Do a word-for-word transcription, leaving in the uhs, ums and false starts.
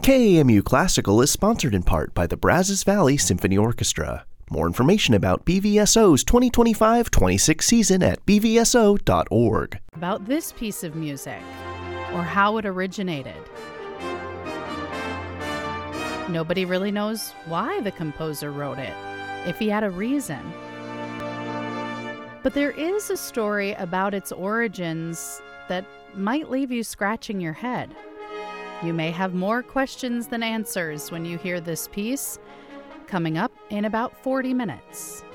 K A M U Classical is sponsored in part by the Brazos Valley Symphony Orchestra. More information about B V S O's twenty twenty-five twenty-six season at b v s o dot org. About this piece of music, or how it originated. Nobody really knows why the composer wrote it, if he had a reason. But there is a story about its origins that might leave you scratching your head. You may have more questions than answers when you hear this piece, coming up in about forty minutes.